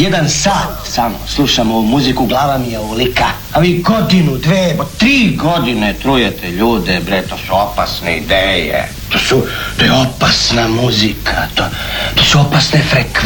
1 sat samo slušam ovu muziku, glava mi je ovolika. A vi godinu, 2, 3 godine trujete ljude, bre, to su opasne ideje. To je opasna muzika, to su opasne frekvencije.